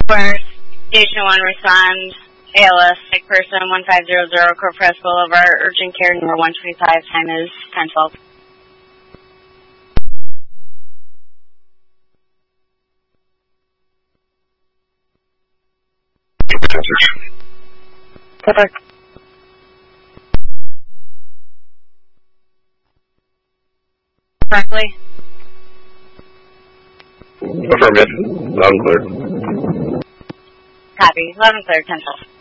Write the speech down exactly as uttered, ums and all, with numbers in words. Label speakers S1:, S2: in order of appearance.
S1: Station one, respond. A L S, sick person, one five zero zero, Corpus Boulevard, urgent care number one twenty-five, time is ten twelve.
S2: Perfect.
S1: Correctly?
S3: Affirmative. Loud and clear.
S1: Copy. eleven clear, ten twelve.